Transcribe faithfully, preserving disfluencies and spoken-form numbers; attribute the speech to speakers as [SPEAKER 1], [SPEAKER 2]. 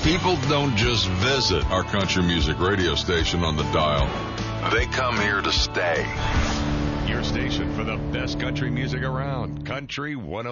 [SPEAKER 1] People don't just visit our country music radio station on the dial. They come here to stay.
[SPEAKER 2] Your station for the best country music around. Country one oh